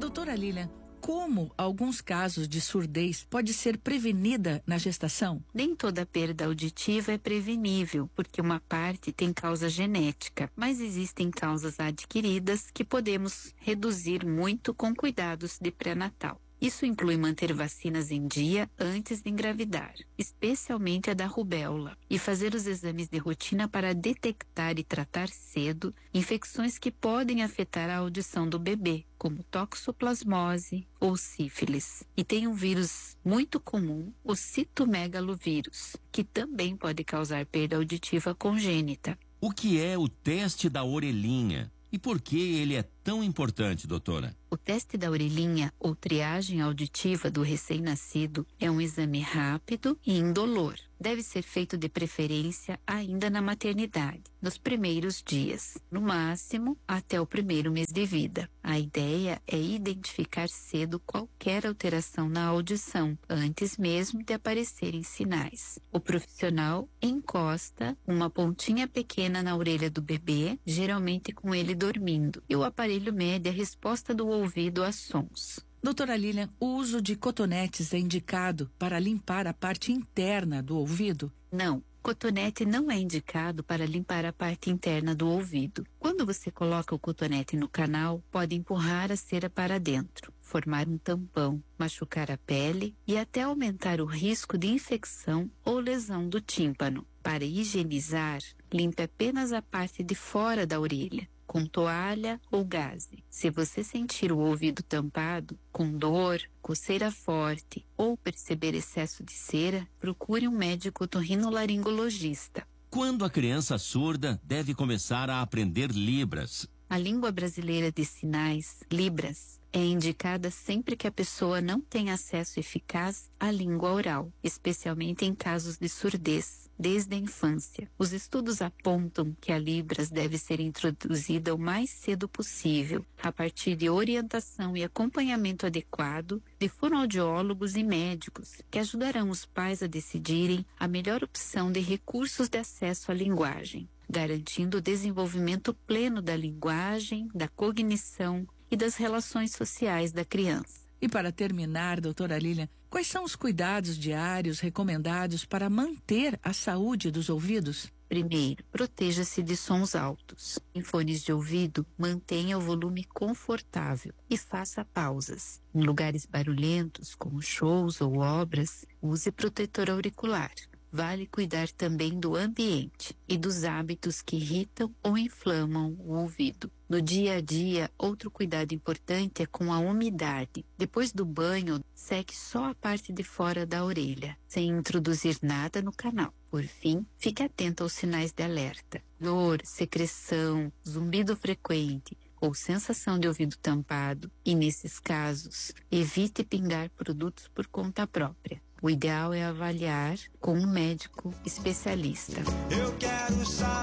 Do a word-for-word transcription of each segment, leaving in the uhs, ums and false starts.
Doutora Lilian, como alguns casos de surdez pode ser prevenida na gestação? Nem toda perda auditiva é prevenível, porque uma parte tem causa genética, mas existem causas adquiridas que podemos reduzir muito com cuidados de pré-natal. Isso inclui manter vacinas em dia antes de engravidar, especialmente a da rubéola, e fazer os exames de rotina para detectar e tratar cedo infecções que podem afetar a audição do bebê, como toxoplasmose ou sífilis. E tem um vírus muito comum, o citomegalovírus, que também pode causar perda auditiva congênita. O que é o teste da orelhinha? E por que ele é tão importante, doutora? O teste da orelhinha, ou triagem auditiva do recém-nascido, é um exame rápido e indolor. Deve ser feito de preferência ainda na maternidade, nos primeiros dias, no máximo até o primeiro mês de vida. A ideia é identificar cedo qualquer alteração na audição, antes mesmo de aparecerem sinais. O profissional encosta uma pontinha pequena na orelha do bebê, geralmente com ele dormindo, e o aparelho mede a resposta do ouvido a sons. Doutora Lilian, o uso de cotonetes é indicado para limpar a parte interna do ouvido? Não, cotonete não é indicado para limpar a parte interna do ouvido. Quando você coloca o cotonete no canal, pode empurrar a cera para dentro, formar um tampão, machucar a pele e até aumentar o risco de infecção ou lesão do tímpano. Para higienizar, limpe apenas a parte de fora da orelha, com toalha ou gaze. Se você sentir o ouvido tampado, com dor, coceira forte ou perceber excesso de cera, procure um médico otorrinolaringologista. Quando a criança surda deve começar a aprender Libras? A língua brasileira de sinais, Libras, é indicada sempre que a pessoa não tem acesso eficaz à língua oral, especialmente em casos de surdez, desde a infância. Os estudos apontam que a Libras deve ser introduzida o mais cedo possível, a partir de orientação e acompanhamento adequado de fonoaudiólogos e médicos, que ajudarão os pais a decidirem a melhor opção de recursos de acesso à linguagem, garantindo o desenvolvimento pleno da linguagem, da cognição e das relações sociais da criança. E para terminar, doutora Lilian, quais são os cuidados diários recomendados para manter a saúde dos ouvidos? Primeiro, proteja-se de sons altos. Em fones de ouvido, mantenha o volume confortável e faça pausas. Em lugares barulhentos, como shows ou obras, use protetor auricular. Vale cuidar também do ambiente e dos hábitos que irritam ou inflamam o ouvido. No dia a dia, outro cuidado importante é com a umidade. Depois do banho, seque só a parte de fora da orelha, sem introduzir nada no canal. Por fim, fique atento aos sinais de alerta: dor, secreção, zumbido frequente ou sensação de ouvido tampado. E nesses casos, evite pingar produtos por conta própria. O ideal é avaliar com um médico especialista. Eu quero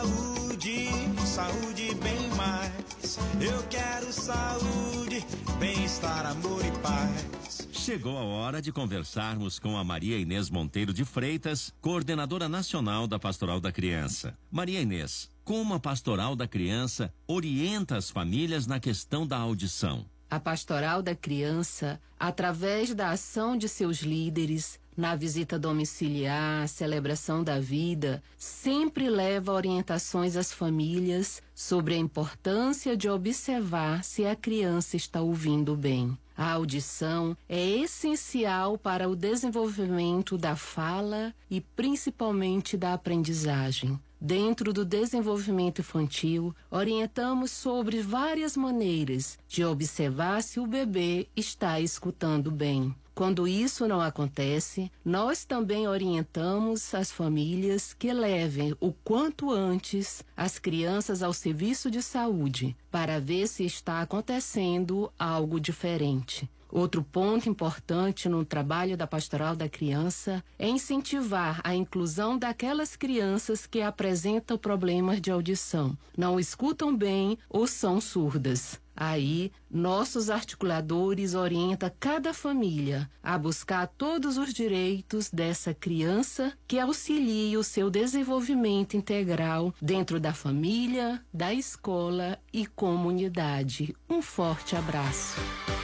saúde, saúde bem mais. Eu quero saúde, bem-estar, amor e paz. Chegou a hora de conversarmos com a Maria Inês Monteiro de Freitas, coordenadora nacional da Pastoral da Criança. Maria Inês, como a Pastoral da Criança orienta as famílias na questão da audição? A Pastoral da Criança, através da ação de seus líderes, na visita domiciliar, celebração da vida, sempre leva orientações às famílias sobre a importância de observar se a criança está ouvindo bem. A audição é essencial para o desenvolvimento da fala e principalmente da aprendizagem. Dentro do desenvolvimento infantil, orientamos sobre várias maneiras de observar se o bebê está escutando bem. Quando isso não acontece, nós também orientamos as famílias que levem o quanto antes as crianças ao serviço de saúde para ver se está acontecendo algo diferente. Outro ponto importante no trabalho da Pastoral da Criança é incentivar a inclusão daquelas crianças que apresentam problemas de audição, não escutam bem ou são surdas. Aí, nossos articuladores orientam cada família a buscar todos os direitos dessa criança que auxilie o seu desenvolvimento integral dentro da família, da escola e comunidade. Um forte abraço.